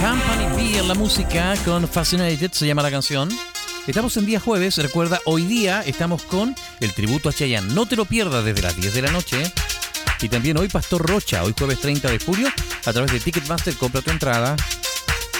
Company B en la música con Fascinated, se llama la canción. Estamos en día jueves, recuerda, hoy día estamos con el tributo a Chayanne. No te lo pierdas desde las 10 de la noche. Y también hoy Pastor Rocha, hoy jueves 30 de julio, a través de Ticketmaster, compra tu entrada